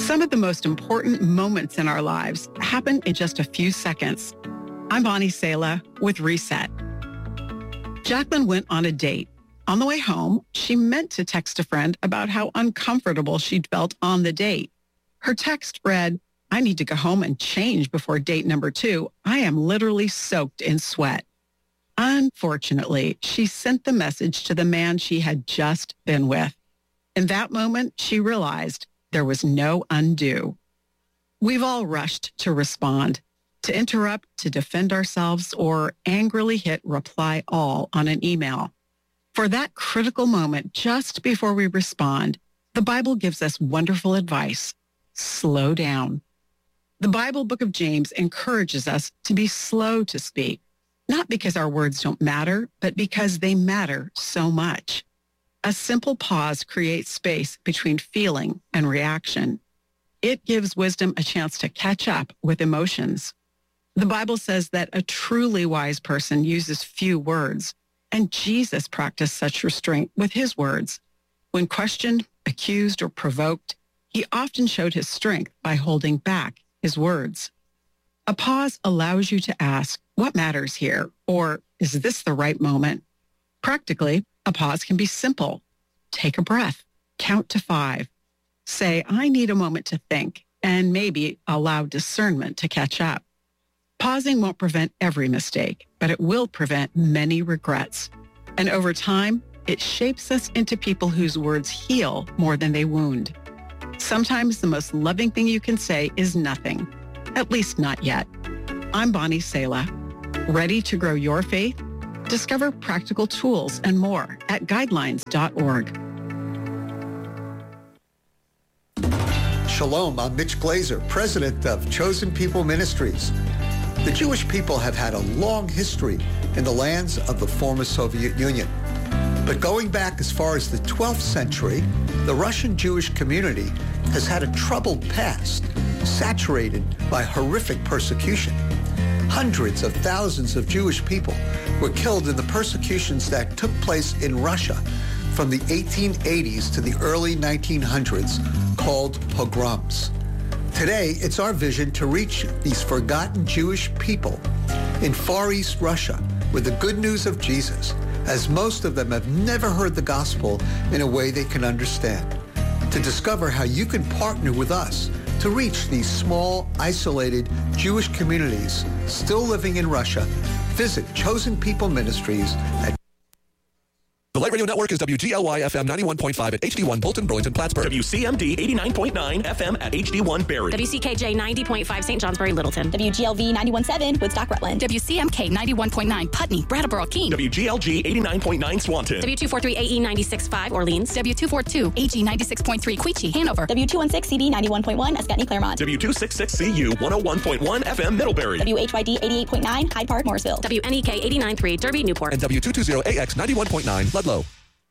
Some of the most important moments in our lives happen in just a few seconds. I'm Bonnie Sala with Reset. Jacqueline went on a date. On the way home, she meant to text a friend about how uncomfortable she'd felt on the date. Her text read, "I need to go home and change before date number 2. I am literally soaked in sweat." Unfortunately, she sent the message to the man she had just been with. In that moment, she realized there was no undo. We've all rushed to respond, to interrupt, to defend ourselves, or angrily hit reply all on an email. For that critical moment just before we respond, the Bible gives us wonderful advice. Slow down. The Bible book of James encourages us to be slow to speak, not because our words don't matter, but because they matter so much. A simple pause creates space between feeling and reaction. It gives wisdom a chance to catch up with emotions. The Bible says that a truly wise person uses few words, and Jesus practiced such restraint with his words. When questioned, accused, or provoked, he often showed his strength by holding back his words. A pause allows you to ask, what matters here? Or is this the right moment? Practically, a pause can be simple. Take a breath, count to 5. Say, I need a moment to think, and maybe allow discernment to catch up. Pausing won't prevent every mistake, but it will prevent many regrets. And over time, it shapes us into people whose words heal more than they wound. Sometimes the most loving thing you can say is nothing, at least not yet. I'm Bonnie Sala. Ready to grow your faith? Discover practical tools and more at guidelines.org. Shalom, I'm Mitch Glazer, president of Chosen People Ministries. The Jewish people have had a long history in the lands of the former Soviet Union. But going back as far as the 12th century, the Russian Jewish community has had a troubled past, saturated by horrific persecution. Hundreds of thousands of Jewish people were killed in the persecutions that took place in Russia from the 1880s to the early 1900s, called pogroms. Today, it's our vision to reach these forgotten Jewish people in Far East Russia with the good news of Jesus, as most of them have never heard the gospel in a way they can understand. To discover how you can partner with us to reach these small, isolated Jewish communities still living in Russia, visit Chosen People Ministries at The Light Radio Network is WGLY FM 91.5 at HD1 Bolton, Burlington, Plattsburgh. WCMD 89.9 FM at HD1 Barrie. WCKJ 90.5 St. Johnsbury, Littleton. WGLV 91.7 Woodstock, Rutland. WCMK 91.9 Putney, Brattleboro, Keene. WGLG 89.9 Swanton. W243 AE 96.5 Orleans. W242 AG 96.3 Queechee, Hanover. W216 CB 91.1 Ascutney, Claremont. W266 CU 101.1 FM Middlebury. WHYD 88.9 Hyde Park, Morrisville. WNEK 89.3 Derby, Newport. And W220 AX 91.9 Ludlow.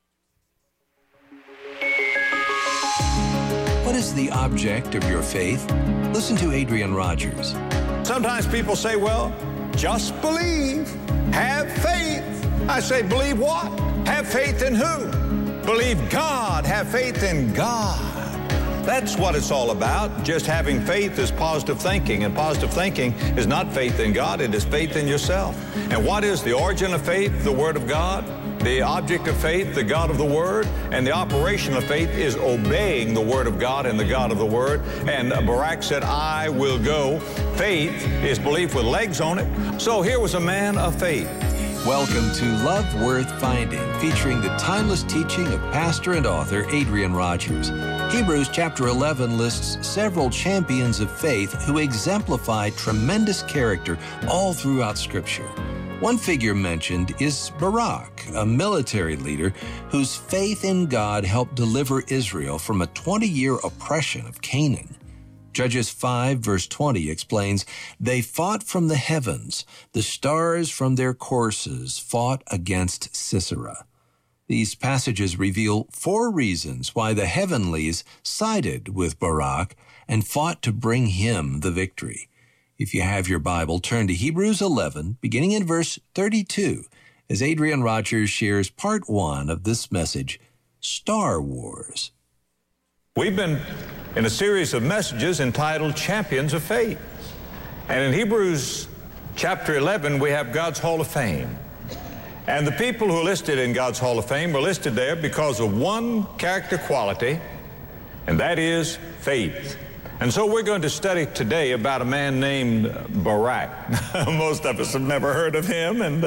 What is the object of your faith? Listen to Adrian Rogers. Sometimes people say, well, just believe, have faith. I say, believe what? Have faith in who? Believe God, have faith in God. That's what it's all about. Just having faith is positive thinking, and positive thinking is not faith in God, it is faith in yourself. And what is the origin of faith? The Word of God. The object of faith, the God of the Word, and the operation of faith is obeying the Word of God and the God of the Word. And Barak said, I will go. Faith is belief with legs on it. So here was a man of faith. Welcome to Love Worth Finding, featuring the timeless teaching of pastor and author Adrian Rogers. Hebrews chapter 11 lists several champions of faith who exemplify tremendous character all throughout Scripture. One figure mentioned is Barak, a military leader whose faith in God helped deliver Israel from a 20-year oppression of Canaan. Judges 5 verse 20 explains, they fought from the heavens, the stars from their courses fought against Sisera. These passages reveal 4 reasons why the heavenlies sided with Barak and fought to bring him the victory. If you have your Bible, turn to Hebrews 11, beginning in verse 32, as Adrian Rogers shares part 1 of this message, Star Wars. We've been in a series of messages entitled Champions of Faith. And in Hebrews chapter 11, we have God's Hall of Fame. And the people who are listed in God's Hall of Fame are listed there because of one character quality, and that is faith. And so we're going to study today about a man named Barak. Most of us have never heard of him, and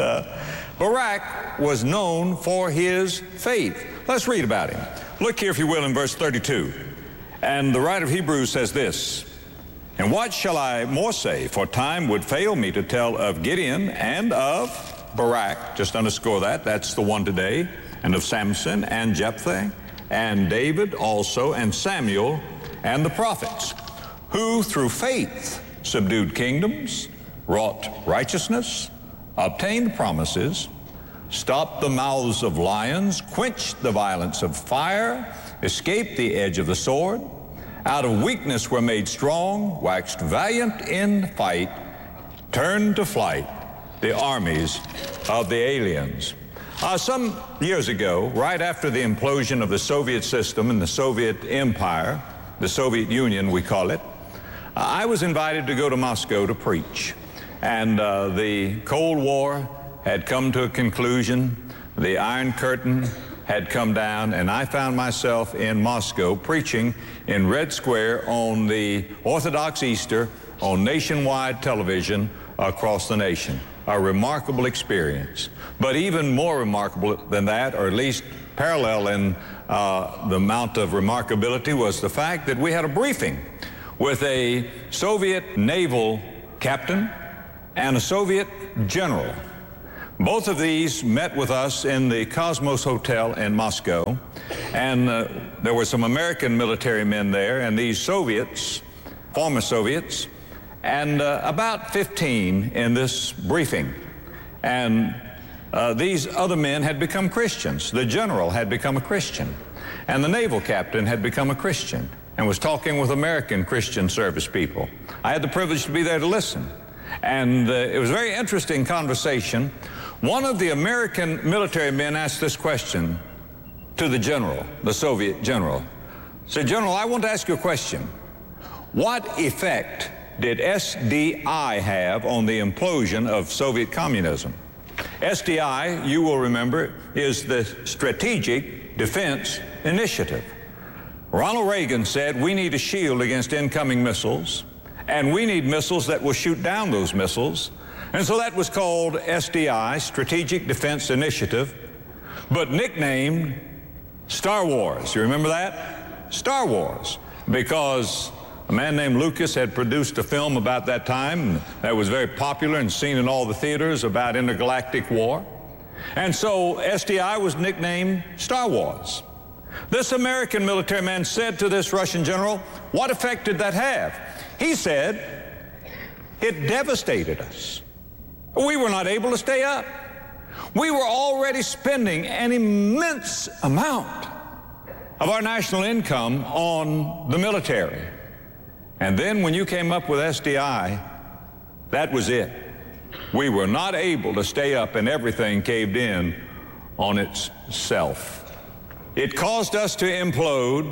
Barak was known for his faith. Let's read about him. Look here, if you will, in verse 32. And the writer of Hebrews says this, "And what shall I more say? For time would fail me to tell of Gideon and of Barak," just underscore that, that's the one today, "and of Samson and Jephthah and David also and Samuel and the prophets, who through faith subdued kingdoms, wrought righteousness, obtained promises, stopped the mouths of lions, quenched the violence of fire, escaped the edge of the sword, out of weakness were made strong, waxed valiant in fight, turned to flight the armies of the aliens." Some years ago, right after the implosion of the Soviet system and the Soviet Empire, the Soviet Union we call it, I was invited to go to Moscow to preach. And the Cold War had come to a conclusion, the Iron Curtain had come down, and I found myself in Moscow preaching in Red Square on the Orthodox Easter on nationwide television across the nation. A remarkable experience. But even more remarkable than that, or at least parallel in the amount of remarkability, was the fact that we had a briefing with a Soviet naval captain and a Soviet general. Both of these met with us in the Cosmos Hotel in Moscow, and there were some American military men there, and these Soviets, former Soviets, and about 15 in this briefing. And these other men had become Christians. The general had become a Christian, and the naval captain had become a Christian and was talking with American Christian service people. I had the privilege to be there to listen, and it was a very interesting conversation. One of the American military men asked this question to the general, the Soviet general. He said, "General, I want to ask you a question. What effect did SDI have on the implosion of Soviet communism?" SDI, you will remember, is the Strategic Defense Initiative. Ronald Reagan said we need a shield against incoming missiles, and we need missiles that will shoot down those missiles. And so that was called SDI, Strategic Defense Initiative, but nicknamed Star Wars. You remember that? Star Wars, because a man named Lucas had produced a film about that time that was very popular and seen in all the theaters about intergalactic war. And so SDI was nicknamed Star Wars. This American military man said to this Russian general, "What effect did that have?" He said, "It devastated us. We were not able to stay up. We were already spending an immense amount of our national income on the military. And then when you came up with SDI, that was it. We were not able to stay up, and everything caved in on itself. It caused us to implode."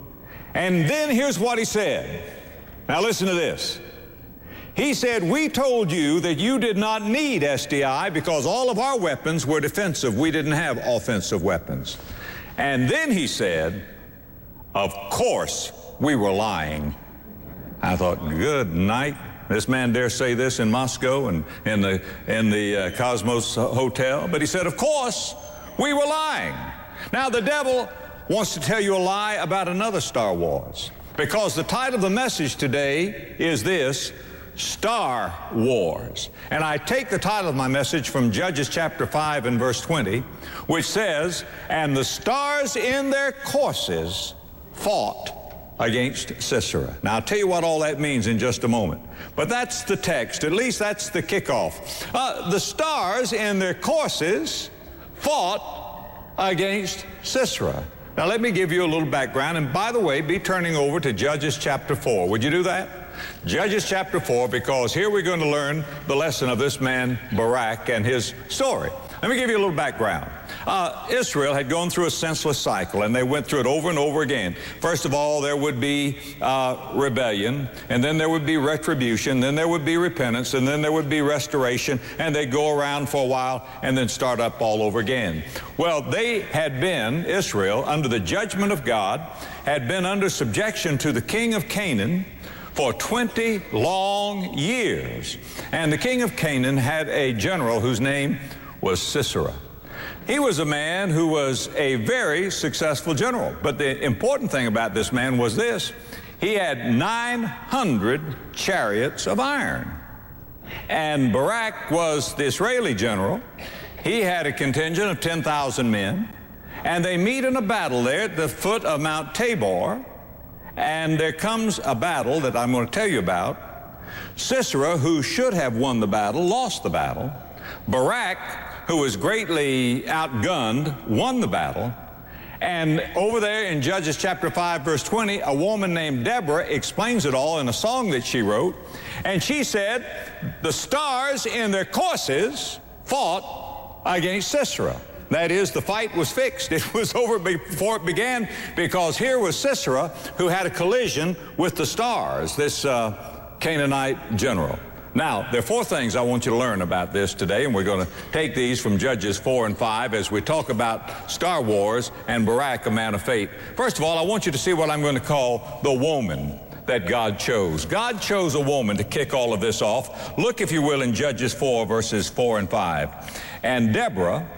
And then here's what he said. Now listen to this. He said, "We told you that you did not need SDI because all of our weapons were defensive. We didn't have offensive weapons." And then he said, "Of course we were lying." I thought, good night. This man dare say this in Moscow and in the Cosmos Hotel. But he said, "Of course we were lying." Now the devil wants to tell you a lie about another Star Wars, because the title of the message today is this: Star Wars. And I take the title of my message from Judges chapter 5 and verse 20, which says, "And the stars in their courses fought against Sisera." Now I'll tell you what all that means in just a moment, but that's the text. At least that's the kickoff. The stars in their courses fought against Sisera. Now let me give you a little background, and by the way, be turning over to Judges chapter 4. Would you do that? Judges chapter 4, because here we're going to learn the lesson of this man Barak and his story. Let me give you a little background. Israel had gone through a senseless cycle, and they went through it over and over again. First of all, there would be rebellion, and then there would be retribution, then there would be repentance, and then there would be restoration, and they'd go around for a while and then start up all over again. Well, they had been, Israel, under the judgment of God, had been under subjection to the king of Canaan for 20 long years. And the king of Canaan had a general whose name was Sisera. He was a man who was a very successful general. But the important thing about this man was this: he had 900 chariots of iron. And Barak was the Israeli general. He had a contingent of 10,000 men. And they meet in a battle there at the foot of Mount Tabor. And there comes a battle that I'm going to tell you about. Sisera, who should have won the battle, lost the battle. Barak, who was greatly outgunned, won the battle. And over there in Judges chapter 5, verse 20, a woman named Deborah explains it all in a song that she wrote. And she said, the stars in their courses fought against Sisera. That is, the fight was fixed. It was over before it began, because here was Sisera, who had a collision with the stars, this Canaanite general. Now, there are four things I want you to learn about this today, and we're going to take these from Judges 4 and 5 as we talk about Star Wars and Barak, a man of faith. First of all, I want you to see what I'm going to call the woman that God chose. God chose a woman to kick all of this off. Look, if you will, in Judges 4, verses 4 and 5. And Deborah,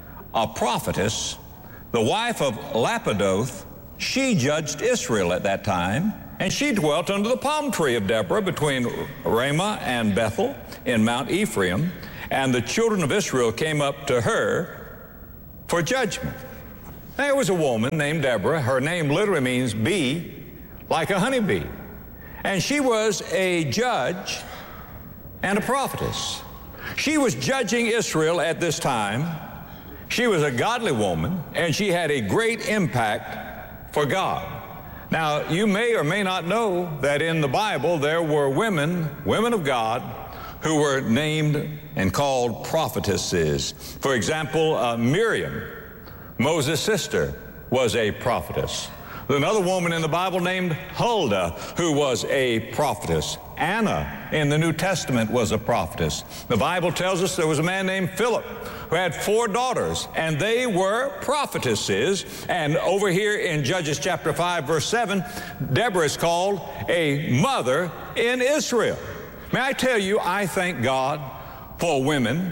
a prophetess, the wife of Lapidoth, she judged Israel at that time. And she dwelt under the palm tree of Deborah between Ramah and Bethel in Mount Ephraim. And the children of Israel came up to her for judgment. There was a woman named Deborah. Her name literally means bee, like a honeybee. And she was a judge and a prophetess. She was judging Israel at this time. She was a godly woman, and she had a great impact for God. Now, you may or may not know that in the Bible there were women of God, who were named and called prophetesses. For example, Miriam, Moses' sister, was a prophetess. There's another woman in the Bible named Huldah, who was a prophetess. Anna in the New Testament was a prophetess. The Bible tells us there was a man named Philip who had 4 daughters, and they were prophetesses. And over here in Judges chapter 5, verse 7, Deborah is called a mother in Israel. May I tell you, I thank God for women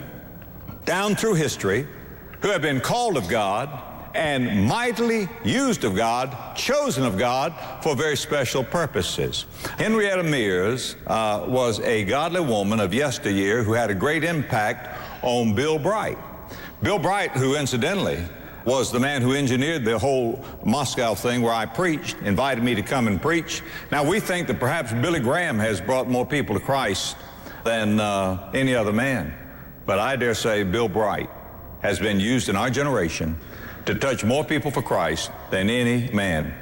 down through history who have been called of God and mightily used of God, chosen of God for very special purposes. Henrietta Mears was a godly woman of yesteryear who had a great impact on Bill Bright. Bill Bright, who incidentally was the man who engineered the whole Moscow thing where I preached, invited me to come and preach. Now, we think that perhaps Billy Graham has brought more people to Christ than any other man. But I dare say Bill Bright has been used in our generation to touch more people for Christ than any man.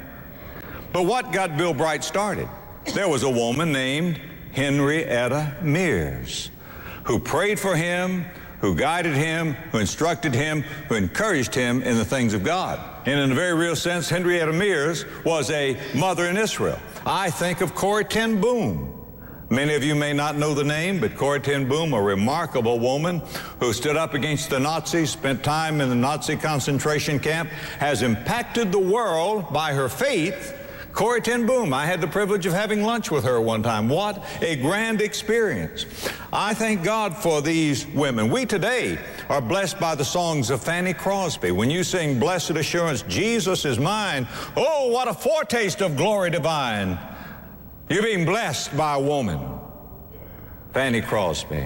But what got Bill Bright started? There was a woman named Henrietta Mears who prayed for him, who guided him, who instructed him, who encouraged him in the things of God. And in a very real sense, Henrietta Mears was a mother in Israel. I think of Corrie ten Boom. Many of you may not know the name, but Corrie ten Boom, a remarkable woman who stood up against the Nazis, spent time in the Nazi concentration camp, has impacted the world by her faith. Corrie ten Boom, I had the privilege of having lunch with her one time. What a grand experience. I thank God for these women. We today are blessed by the songs of Fanny Crosby. When you sing Blessed Assurance, Jesus is mine, oh, what a foretaste of glory divine. You're being blessed by a woman, Fanny Crosby.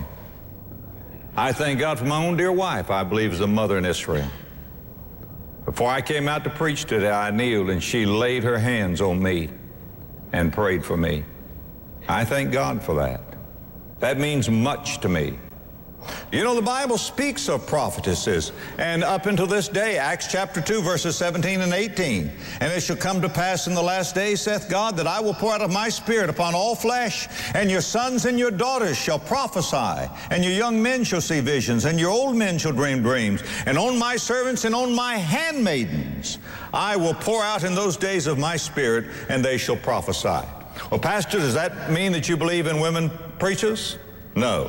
I thank God for my own dear wife, I believe is a mother in Israel. Before I came out to preach today, I kneeled and she laid her hands on me and prayed for me. I thank God for that. That means much to me. You know, the Bible speaks of prophetesses, and up until this day, Acts chapter 2, verses 17 and 18. And it shall come to pass in the last days, saith God, that I will pour out of my Spirit upon all flesh, and your sons and your daughters shall prophesy, and your young men shall see visions, and your old men shall dream dreams. And on my servants and on my handmaidens I will pour out in those days of my Spirit, and they shall prophesy. Well, Pastor, does that mean that you believe in women preachers? No.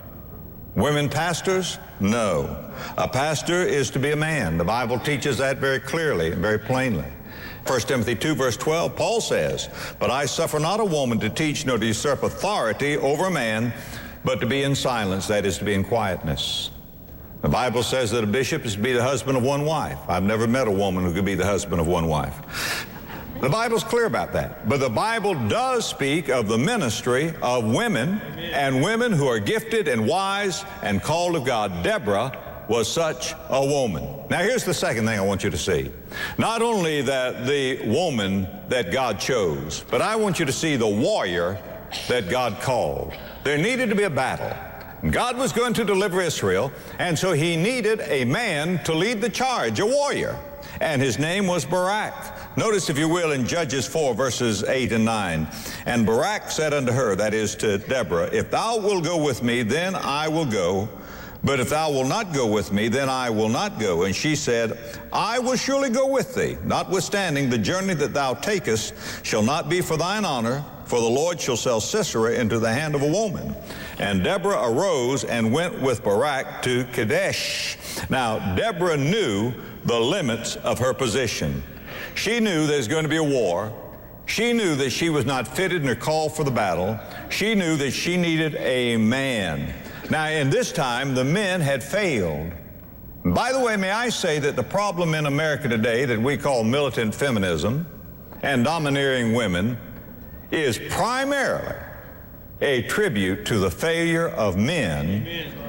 Women pastors? No. A pastor is to be a man. The Bible teaches that very clearly and very plainly. 1 Timothy 2, verse 12, Paul says, "But I suffer not a woman to teach nor to usurp authority over a man, but to be in silence," that is, to be in quietness. The Bible says that a bishop is to be the husband of one wife. I've never met a woman who could be the husband of one wife. The Bible's clear about that. But the Bible does speak of the ministry of women, and women who are gifted and wise and called of God. Deborah was such a woman. Now here's the second thing I want you to see. Not only that the woman that God chose, but I want you to see the warrior that God called. There needed to be a battle. God was going to deliver Israel, and so he needed a man to lead the charge, a warrior. And his name was Barak. Notice, if you will, in Judges 4, verses 8 and 9. "And Barak said unto her," that is to Deborah, "If thou wilt go with me, then I will go. But if thou wilt not go with me, then I will not go. And she said, I will surely go with thee, notwithstanding the journey that thou takest shall not be for thine honor, for the Lord shall sell Sisera into the hand of a woman. And Deborah arose and went with Barak to Kadesh." Now, Deborah knew the limits of her position. She knew there's going to be a war. She knew that she was not fitted nor called for the battle. She knew that she needed a man. Now, in this time, the men had failed. By the way, may I say that the problem in America today that we call militant feminism and domineering women is primarily a tribute to the failure of men,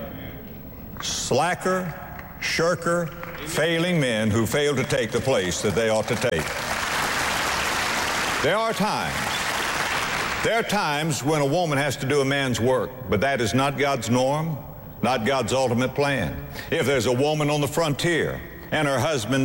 slacker, shirker, failing men who fail to take the place that they ought to take. There are times when a woman has to do a man's work, but that is not God's norm, not God's ultimate plan. If there's a woman on the frontier and her husband